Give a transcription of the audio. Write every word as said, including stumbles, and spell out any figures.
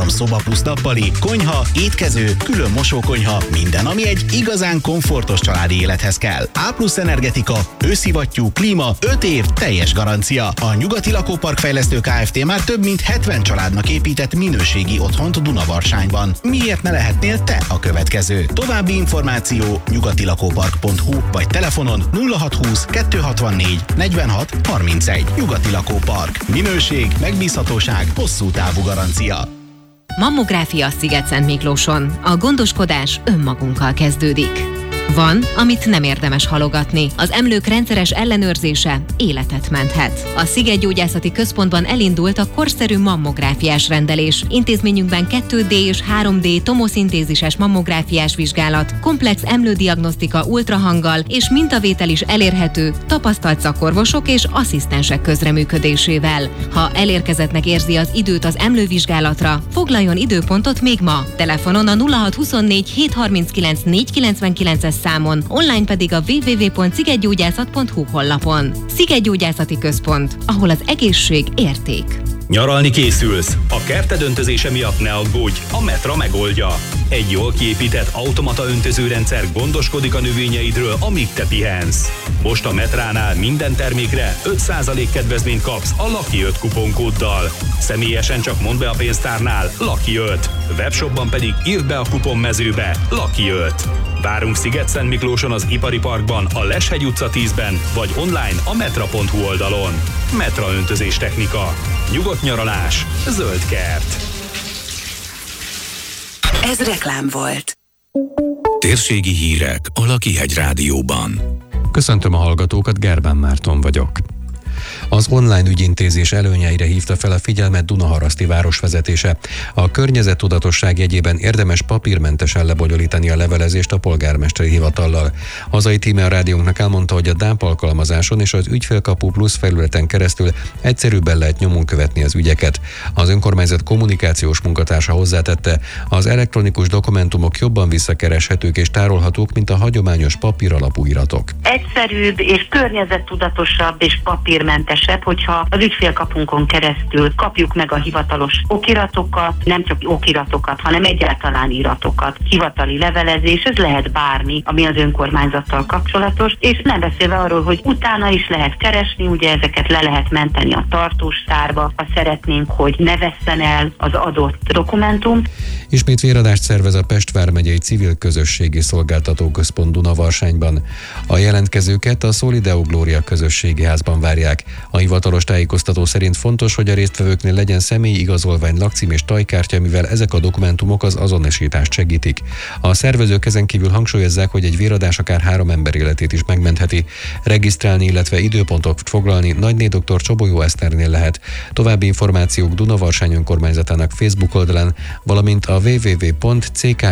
három szoba plusz nappali, konyha, étkező, külön mosókonyha, minden, ami egy igazán komfortos családi élethez kell. A plusz energetika, hőszivattyú, klíma, öt év, teljes garancia. A Nyugati Lakópark Fejlesztő Kft. Már több mint hetven családnak épített minőségi otthont Dunavarságban. Miért ne lehetnél te a következő? További információ nyugatilakópark pont hu vagy telefonon nulla hat húsz kettő hatvannégy negyvenhat harmincegy. Nyugati Lakópark. Minőség, megbízhatóság, hosszú távú garancia. Mammográfia Sziget-Szentmiklóson. A gondoskodás önmagunkkal kezdődik. Van, amit nem érdemes halogatni. Az emlők rendszeres ellenőrzése életet menthet. A Szigetgyógyászati Központban elindult a korszerű mammográfiás rendelés. Intézményünkben kettő dé és három dé tomoszintézises mammográfiás vizsgálat, komplex emlődiagnosztika ultrahanggal és mintavétel is elérhető tapasztalt szakorvosok és asszisztensek közreműködésével. Ha elérkezettnek érzi az időt az emlővizsgálatra, foglaljon időpontot még ma. Telefonon a nulla hat huszonnégy hétszázharminckilenc négyszázkilencvenkilences számon, online pedig a double-u double-u double-u pont szigetgyógyászat pont hu honlapon. Szigetgyógyászati Központ, ahol az egészség érték. Nyaralni készülsz? A kerted öntözése miatt ne aggódj, a Metra megoldja. Egy jól kiépített automata öntözőrendszer gondoskodik a növényeidről, amíg te pihensz. Most a Metránál minden termékre öt százalék kedvezményt kapsz a Lucky öt kuponkóddal. Személyesen csak mondd be a pénztárnál Lucky öt. Webshopban pedig írd be a kuponmezőbe Lucky öt. Várunk Sziget-Szentmiklóson az Ipari Parkban, a Leshegy utca tízben, vagy online a metra pont hu oldalon. Metra öntözés technika. Nyugodt nyaralás, zöld kert. Ez reklám volt. Térségi hírek a Lakihegy Rádióban. Köszöntöm a hallgatókat, Gerbán Márton vagyok. Az online ügyintézés előnyeire hívta fel a figyelmet Dunaharaszti városvezetése. A környezettudatosság jegyében érdemes papírmentesen lebonyolítani a levelezést a polgármesteri hivatallal. Hazai tíme a rádiónknak elmondta, hogy a DÁP alkalmazáson és az Ügyfélkapu Plusz felületen keresztül egyszerűbben lehet nyomon követni az ügyeket. Az önkormányzat kommunikációs munkatársa hozzátette, az elektronikus dokumentumok jobban visszakereshetők és tárolhatók, mint a hagyományos papír alapú iratok. Egyszerűbb és környezettudatosabb és papírmentesebb, hogyha az ügyfélkapunkon keresztül kapjuk meg a hivatalos okiratokat, nem csak okiratokat, hanem egyáltalán iratokat. Hivatali levelezés, ez lehet bármi, ami az önkormányzattal kapcsolatos, és nem beszélve arról, hogy utána is lehet keresni, ugye ezeket le lehet menteni a tartós tárba, ha szeretnénk, hogy ne vesszen el az adott dokumentum. Ismét véradást szervez a Pest vármegyei Civil Közösségi Szolgáltató Központ Dunavarságban. A jelentkezőket a Solideo Gloria közösségi házban várják. A hivatalos tájékoztató szerint fontos, hogy a résztvevőknél legyen személyi igazolvány, lakcím és tajkártya, mivel ezek a dokumentumok az azonosítást segítik. A szervezők ezen kívül hangsúlyozzák, hogy egy véradás akár három ember életét is megmentheti. Regisztrálni, illetve időpontot foglalni Nagyné dr. Csobolyó Eszternél lehet. További információk Dunavarsány önkormányzatának Facebook oldalán, valamint a double-u double-u double-u pont c k